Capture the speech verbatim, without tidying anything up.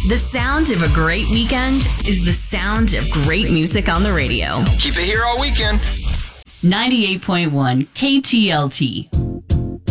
The sound of a great weekend is the sound of great music on the radio. Keep it here all weekend. ninety-eight point one K T L T.